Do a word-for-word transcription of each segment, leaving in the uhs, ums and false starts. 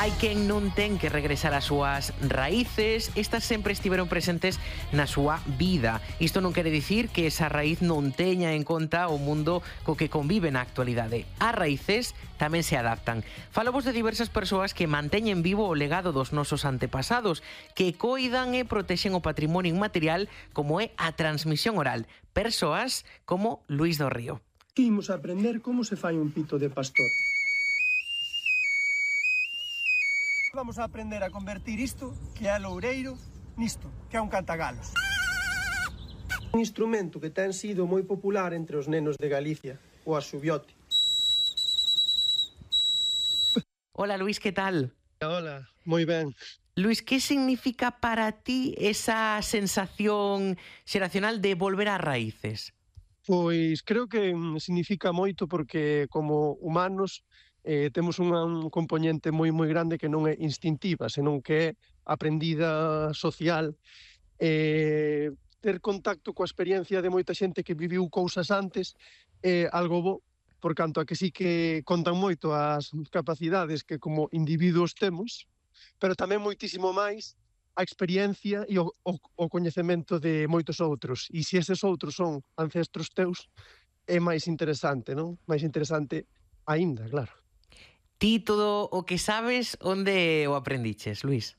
Hai quen non ten que regresar ás súas raíces, estas sempre estiveron presentes na súa vida. Isto non quere dicir que esa raíz non teña en conta o mundo co que convive na actualidade. As raíces tamén se adaptan. Falamos de diversas persoas que manteñen vivo o legado dos nosos antepasados, que coidan e protexen o patrimonio inmaterial como é a transmisión oral. Persoas como Luís do Río. Imos aprender como se fai un pito de pastor. Vamos a aprender a convertir isto, que é loureiro, nisto, que é un cantagalos. Un instrumento que ten sido moi popular entre os nenos de Galicia, o asubiote. Hola Luís, que tal? Hola, moi ben. Luís, que significa para ti esa sensación xeracional de volver ás raíces? Pois creo que significa moito porque como humanos eh, temos unha, un componente moi moi grande que non é instintiva, senón que é aprendida social. Eh, ter contacto coa experiencia de moita xente que viviu cousas antes é algo bo, por canto a que sí que contan moito as capacidades que como individuos temos, pero tamén moitísimo máis a experiencia e o, o, o coñecemento de moitos outros. E se eses outros son ancestros teus, é máis interesante, non? Mais interesante aínda, claro. Ti todo o que sabes, onde o aprendiches, Luís?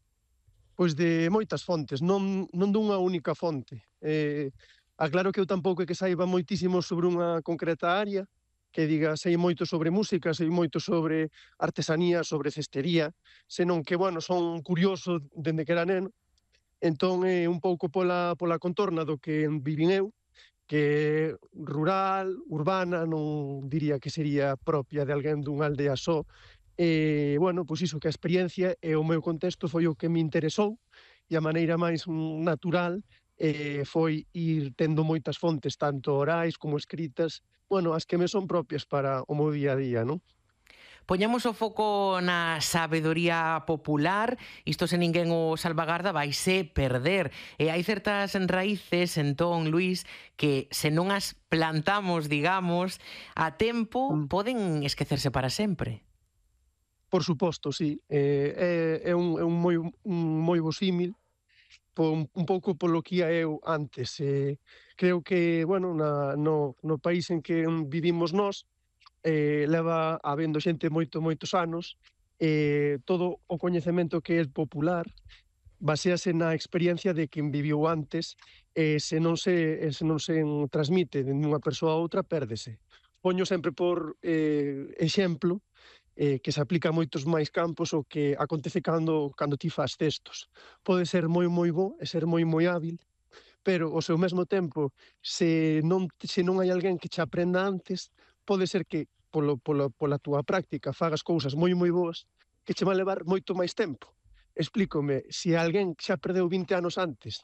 Pois de moitas fontes, non, non dunha única fonte. Eh, aclaro que eu tampouco é que saiba moitísimo sobre unha concreta área, que diga, sei moito sobre música, sei moito sobre artesanía, sobre cestería, senón que, bueno, son curioso dende que era neno, entón é un pouco pola, pola contorna do que vivín eu, que é rural, urbana, non diría que sería propia de alguén dunha aldea só. E, bueno, pois iso, que a experiencia e o meu contexto foi o que me interesou e a maneira máis natural eh, foi ir tendo moitas fontes, tanto orais como escritas, bueno, as que me son propias para o meu día a día, non? Poñamos o foco na sabedoría popular, isto se ninguén o salvagarda vaise perder. E hai certas raíces, entón, Luís, que se non as plantamos, digamos, a tempo, mm. poden esquecerse para sempre. Por suposto, sí. Eh, é, é un, é un moi, un moi bo símil, un, un pouco polo que ia eu antes. Eh, creo que, bueno, na, no, no país en que vivimos nós, eh, leva habendo xente moito, moitos anos, eh, todo o coñecemento que é popular basease na experiencia de quen viviu antes, e eh, se non se, se non se transmite de unha persoa a outra, pérdese. Poño sempre por eh, exemplo eh, que se aplica a moitos máis campos o que acontece cando, cando ti faz textos. Pode ser moi moi bo e ser moi moi hábil, pero ao seu mesmo tempo, se non, se non hai alguén que che aprenda antes, pode ser que polo, polo, pola túa práctica fagas cousas moi moi boas que che van levar moito máis tempo. Explícome, se alguén xa perdeu vinte anos antes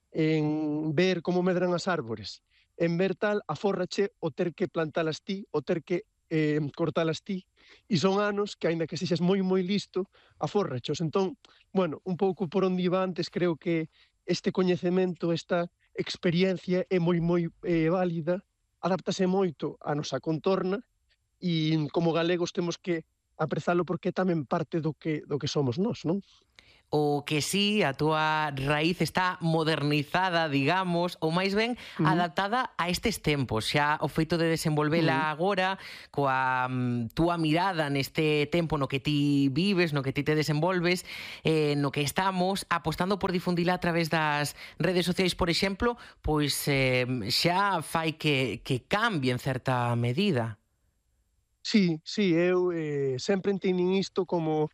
en ver como medran as árbores, en ver tal, afórrache o ter que plantalas ti, o ter que eh, cortalas ti, e son anos que, aínda que sexas moi moi listo, afórrachos. Entón, bueno, un pouco por onde iba antes, creo que este coñecemento, esta experiencia é moi moi eh, válida, adaptase moito á nosa contorna, e como galegos temos que aprezalo porque tamén parte do que, do que somos nós, non? O que sí, a túa raíz está modernizada, digamos, ou máis ben uh-huh. adaptada a estes tempos. Xa o feito de desenvolvela uh-huh. agora, coa um, túa mirada neste tempo no que ti vives, no que ti te desenvolves, eh, no que estamos apostando por difundila a través das redes sociais, por exemplo, pois eh, xa fai que, que cambie en certa medida. Sí, sí, eu eh, sempre entendín isto como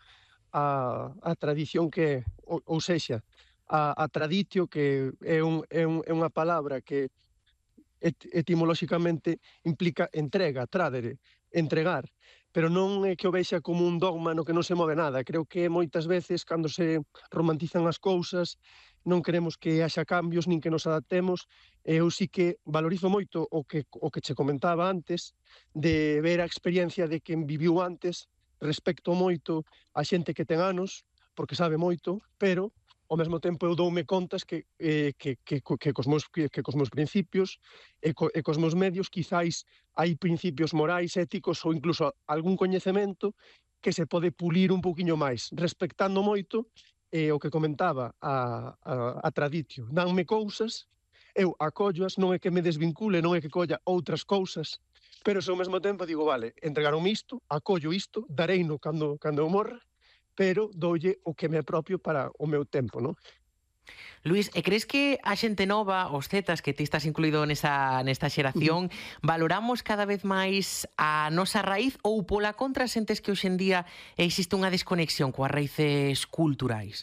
a, a tradición que, ou, ou sexa, a, a traditio, que é, un, é, un, é unha palabra que et, etimolóxicamente implica entrega, tradere, entregar, pero non é que o vexa como un dogma no que non se move nada. Creo que moitas veces, cando se romantizan as cousas, non queremos que haxa cambios, nin que nos adaptemos. Eu sí que valorizo moito o que, o que che comentaba antes, de ver a experiencia de quen viviu antes, respecto moito a xente que ten anos, porque sabe moito, pero ao mesmo tempo eu doume contas que, eh, que, que, que, cos meus, que, que cos meus principios e, co, e cos meus medios quizáis hai principios morais, éticos ou incluso algún coñecemento que se pode pulir un pouquiño máis, respectando moito eh, o que comentaba a, a, a traditio. Danme cousas, eu acolloas, non é que me desvincule, non é que colla outras cousas, pero se ao mesmo tempo digo, vale, entregaronme isto, acollo isto, dareino cando, cando eu morra, pero doulle o que me é propio para o meu tempo, non? Luís, e crees que a xente nova, os zetas, que ti estás incluído nesa, nesta xeración, valoramos cada vez máis a nosa raíz ou pola contra sentes que hoxendía existe unha desconexión coas raíces culturais?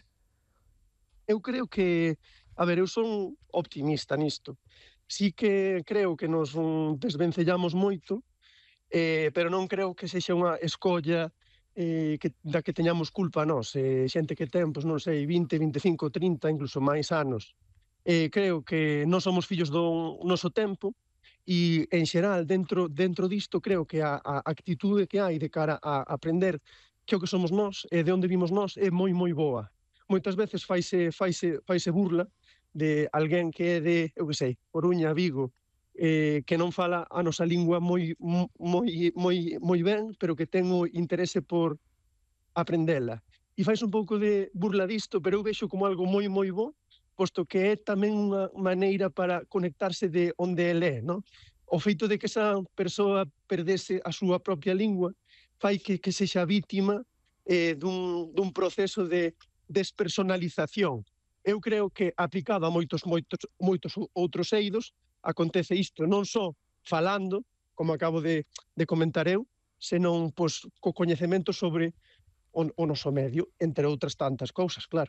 Eu creo que, a ver, eu son optimista nisto. Sí que creo que nos mm, desvencellamos moito, eh, pero non creo que sexa unha escolla eh, que, da que teñamos culpa nós. Eh, xente que ten, pois non sei, vinte, veinticinco, trinta, incluso máis anos. Eh, creo que non somos fillos do noso tempo e, en xeral, dentro, dentro disto, creo que a, a actitude que hai de cara a aprender que o que somos nós e de onde vimos nós é moi, moi boa. Moitas veces faise, faise, faise burla de alguén que é de, eu que sei, Coruña, Vigo, eh, que non fala a nosa lingua moi, moi, moi, moi ben, pero que ten o interese por aprendela. E fais un pouco de burla disto, pero eu vexo como algo moi, moi bo, posto que é tamén unha maneira para conectarse de onde el é, non? O feito de que esa persoa perdese a súa propia lingua fai que, que sexa vítima eh, dun, dun proceso de despersonalización. Eu creo que aplicado a moitos, moitos, moitos outros eidos, acontece isto, non só falando, como acabo de, de comentar eu, senón pois, co coñecemento sobre o, o noso medio, entre outras tantas cousas, claro.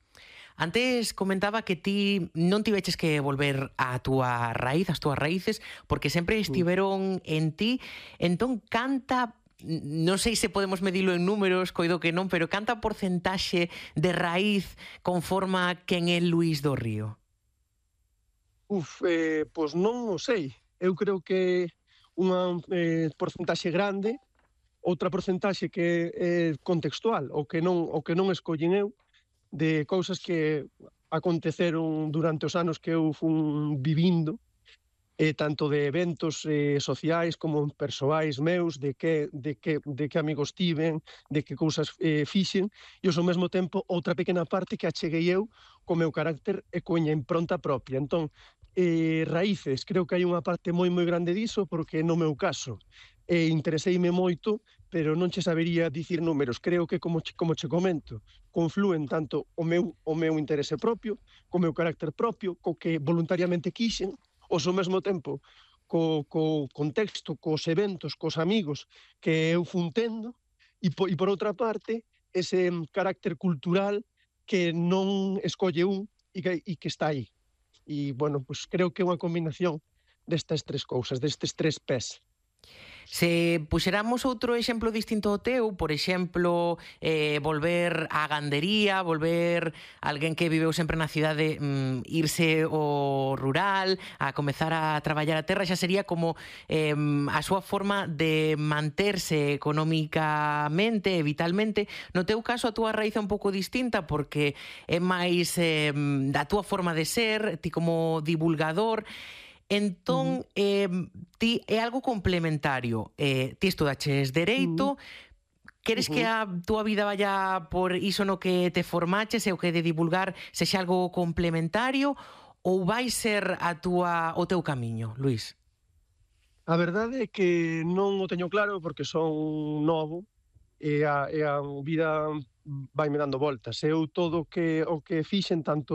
Antes comentaba que ti non tiveches que volver á túa raíz, as túas raíces, porque sempre estiveron en ti. Entón, canta, non sei se podemos medilo en números, coido que non, pero canta porcentaxe de raíz conforma quen é Luís do Río? Uf, eh, pois non o sei. Eu creo que unha eh, porcentaxe grande, outra porcentaxe que é contextual, o que non, o que non escollen eu, de cousas que aconteceron durante os anos que eu fun vivindo, eh, tanto de eventos eh, sociais como persoais meus, de que, de que, de que amigos tiven, de que cousas eh, fixen, e ao mesmo tempo outra pequena parte que acheguei eu co meu carácter e coña impronta propia. Entón, eh, raíces, creo que hai unha parte moi moi grande diso, porque no meu caso eh, intereseime moito, pero non che sabería dicir números. Creo que, como che, como che comento, confluen tanto o meu, o meu interese propio, co meu carácter propio, co que voluntariamente quixen, ou ao mesmo tempo co, co contexto, cos eventos, cos amigos que eu fun tendo, e, po, e por outra parte, ese carácter cultural que non escolle un e que, e que está aí. E, bueno, pues creo que é unha combinación destas tres cousas, destes tres pés. Se puxéramos outro exemplo distinto ao teu, por exemplo, eh, volver á gandería, volver alguén que viveu sempre na cidade, mm, irse ao rural, a comezar a traballar a terra, xa sería como eh, a súa forma de manterse económicamente e vitalmente. No teu caso, a túa raíz é un pouco distinta porque é máis eh, da túa forma de ser, ti como divulgador. Entón, eh, ti é algo complementario. Eh, ti estudaches Dereito, queres que a túa vida vaya por iso no que te formaches e o que de divulgar sexa algo complementario ou vai ser a túa, o teu camiño, Luís? A verdade é que non o teño claro porque son novo e a, e a vida vai me dando voltas. Eu todo o que, o que fixen, tanto